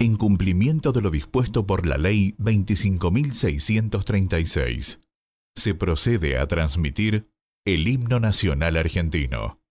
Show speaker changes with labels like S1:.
S1: En cumplimiento de lo dispuesto por la Ley 25.636, se procede a transmitir el himno nacional argentino.